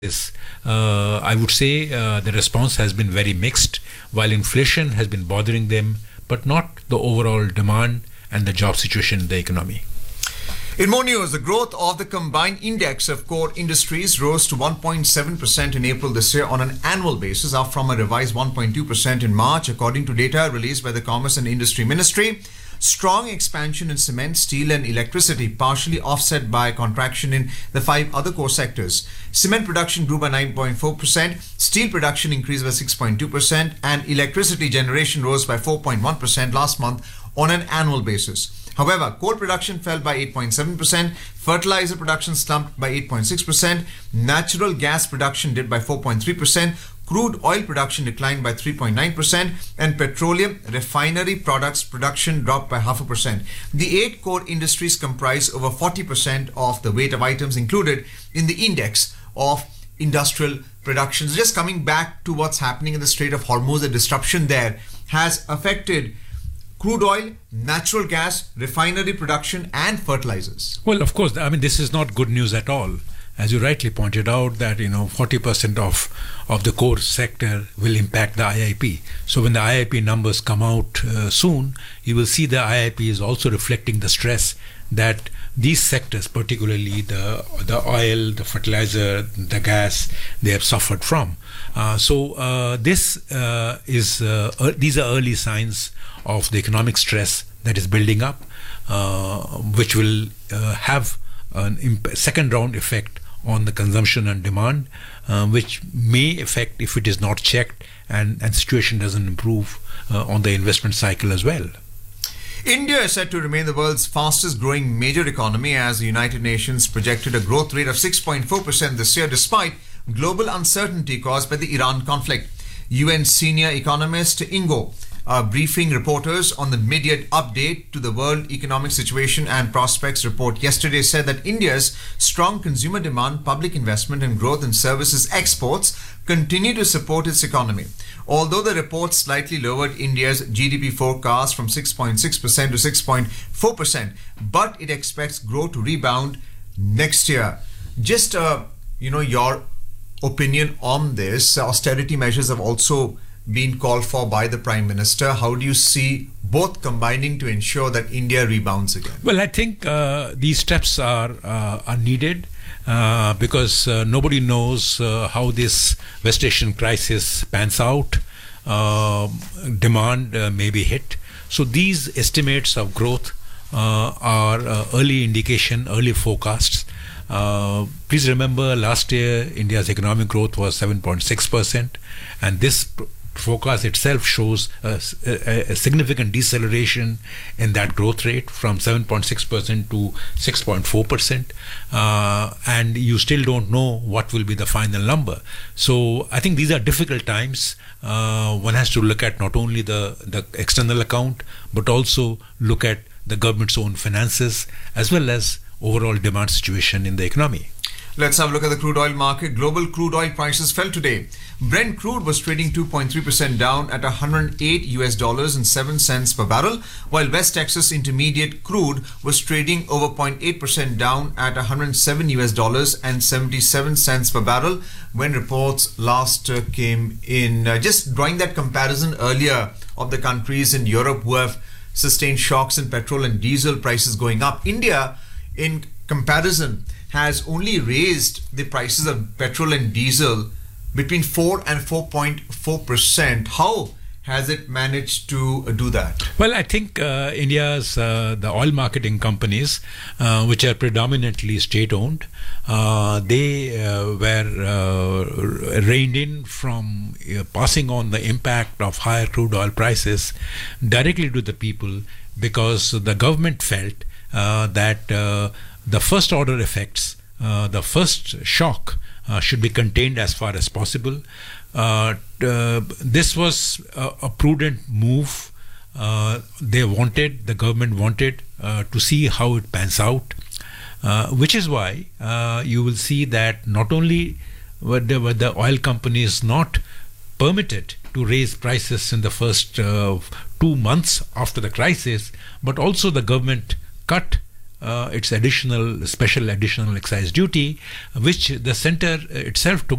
this, I would say the response has been very mixed. While inflation has been bothering them, but not the overall demand and the job situation in the economy. In more news, the growth of the combined index of core industries rose to 1.7% in April this year on an annual basis, up from a revised 1.2% in March, according to data released by the Commerce and Industry Ministry. Strong expansion in cement, steel and electricity, partially offset by contraction in the 5 other core sectors. Cement production grew by 9.4%, steel production increased by 6.2%, and electricity generation rose by 4.1% last month on an annual basis. However, coal production fell by 8.7%, fertilizer production slumped by 8.6%, natural gas production dipped by 4.3%, crude oil production declined by 3.9%, and petroleum refinery products production dropped by 0.5%. The 8 core industries comprise over 40% of the weight of items included in the index of industrial production. So just coming back to what's happening in the Strait of Hormuz, the disruption there has affected crude oil, natural gas, refinery production and fertilizers. Well, of course, I mean, this is not good news at all. As you rightly pointed out, that 40% of the core sector will impact the IIP. So when the IIP numbers come out soon, you will see the IIP is also reflecting the stress that these sectors, particularly the oil, the fertilizer, the gas, they have suffered from. These are early signs of the economic stress that is building up, which will have a second round effect on the consumption and demand, which may affect, if it is not checked and situation doesn't improve, on the investment cycle as well. India is set to remain the world's fastest growing major economy, as the United Nations projected a growth rate of 6.4% this year, despite global uncertainty caused by the Iran conflict. UN senior economist Ingo briefing reporters on the mid-year update to the World Economic Situation and Prospects report yesterday said that India's strong consumer demand, public investment and growth in services exports continue to support its economy. Although the report slightly lowered India's GDP forecast from 6.6% to 6.4%, but it expects growth to rebound next year. Just your opinion on this. Austerity measures have also been called for by the Prime Minister. How do you see both combining to ensure that India rebounds again? Well, I think these steps are needed because nobody knows how this West Asian crisis pans out. Demand may be hit. So these estimates of growth are early indication, early forecasts. Please remember, last year India's economic growth was 7.6%, and this forecast itself shows a significant deceleration in that growth rate from 7.6% to 6.4%, and you still don't know what will be the final number. So I think these are difficult times. One has to look at not only the external account, but also look at the government's own finances as well as overall demand situation in the economy. Let's have a look at the crude oil market. Global crude oil prices fell today. Brent crude was trading 2.3% down at $108.07 per barrel, while West Texas Intermediate crude was trading over 0.8% down at $107.77 per barrel when reports last came in. Just drawing that comparison earlier of the countries in Europe who have sustained shocks in petrol and diesel prices going up, India, in comparison, has only raised the prices of petrol and diesel between 4 and 4.4%. How has it managed to do that? Well, I think India's the oil marketing companies, which are predominantly state-owned, they were reined in from passing on the impact of higher crude oil prices directly to the people, because the government felt that the first order effects, the first shock should be contained as far as possible. This was a prudent move. The government wanted to see how it pans out, which is why you will see that not only were the oil companies not permitted to raise prices in the first 2 months after the crisis, but also the government cut its special additional excise duty, which the center itself took